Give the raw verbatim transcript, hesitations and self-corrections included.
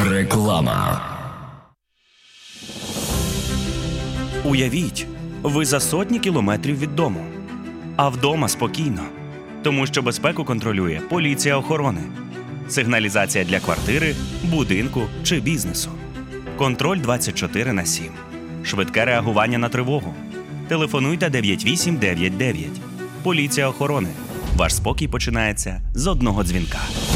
Реклама. Уявіть, ви за сотні кілометрів від дому. А вдома спокійно. Тому що безпеку контролює поліція охорони. Сигналізація для квартири, будинку чи бізнесу. Контроль двадцять чотири на сім. Швидке реагування на тривогу. Телефонуйте дев'ять вісім дев'ять дев'ять. Поліція охорони. Ваш спокій починається з одного дзвінка.